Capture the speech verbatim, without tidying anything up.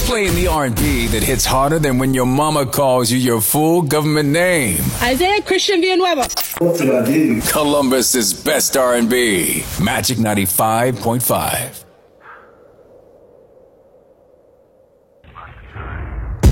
Playing the R and B that hits harder than when your mama calls you your full government name. Isaiah Christian Villanueva. What did I do? Columbus's best R and B. Magic ninety-five point five.